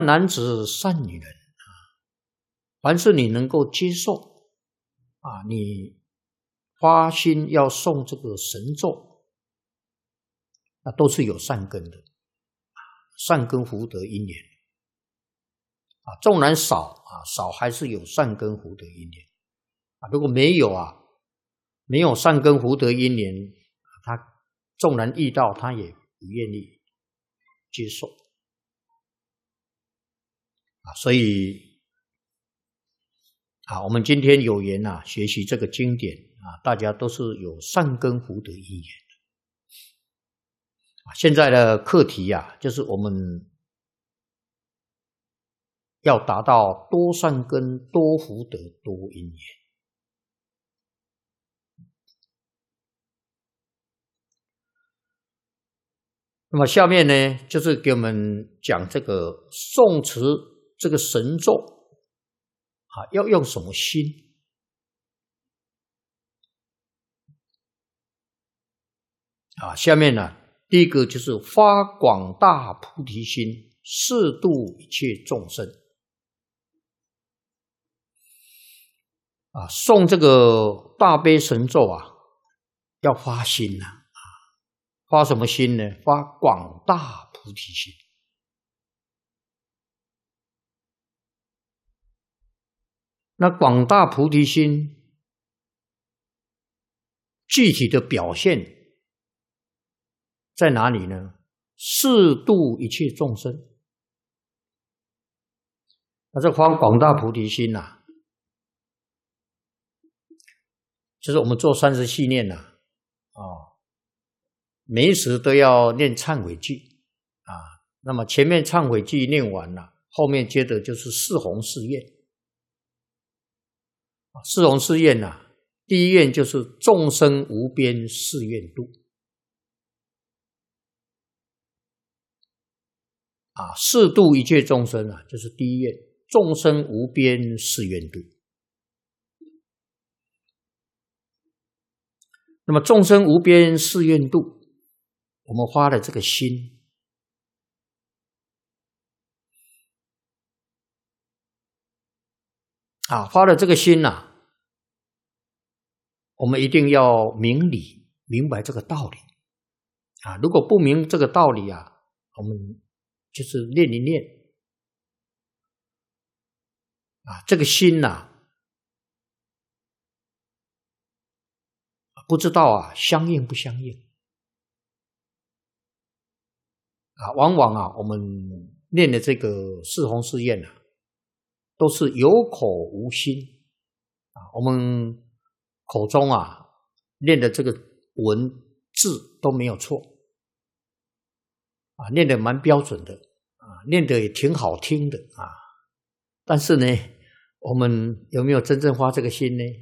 男子善女人凡是你能够接受你发心要诵这个神咒，那都是有善根的，善根福德因缘纵然少还是有善根福德因缘如果没有善根福德因缘，他纵然遇到他也不愿意接受所以我们今天有缘学习这个经典大家都是有善根福德因缘现在的课题就是我们要达到多善根、多福德、多因缘。那么下面呢，就是给我们讲这个诵持这个神咒要用什么心下面呢，第一个就是发广大菩提心，誓度一切众生诵这个大悲神咒要发心发什么心呢？发广大菩提心。那广大菩提心具体的表现在哪里呢？誓度一切众生。那这发广大菩提心就是我们做34念每一时都要念忏悔偈那么前面忏悔偈念完了，后面接着就是四弘誓愿。四弘誓愿第一愿就是众生无边誓愿度誓度一切众生就是第一愿，众生无边誓愿度。那么众生无边誓愿度，我们发了这个心发了这个心我们一定要明理，明白这个道理如果不明这个道理我们就是念一念这个心不知道相应不相应往往我们念的这个四弘誓愿都是有口无心我们口中念的这个文字都没有错念得蛮标准的念得也挺好听的但是呢，我们有没有真正发这个心呢？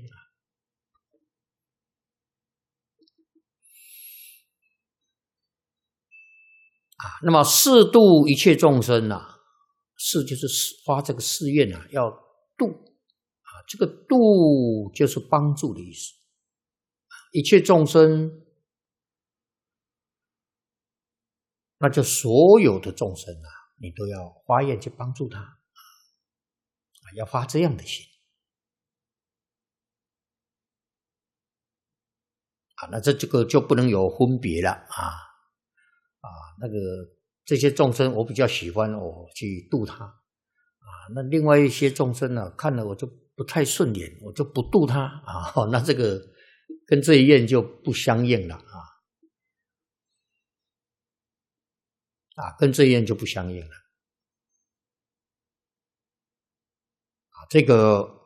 那么誓度一切众生誓就是发这个誓愿要度这个度就是帮助的意思一切众生那就所有的众生你都要发愿去帮助他要发这样的心那这个就不能有分别了那个这些众生我比较喜欢我去度他那另外一些众生看了我就不太顺眼，我就不度他那这个跟这一愿就不相应了跟这一愿就不相应了这个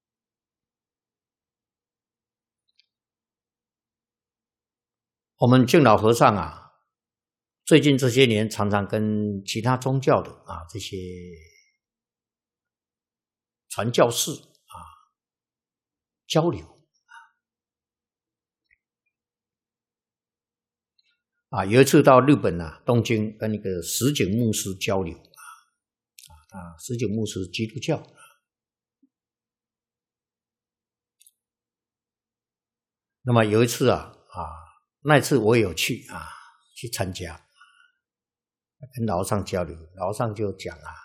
我们净老和尚最近这些年常常跟其他宗教的这些传教士交流有一次到日本东京跟那个石井牧师交流石井牧师基督教那么有一次那一次我也有去参加跟老和尚交流，老和尚就讲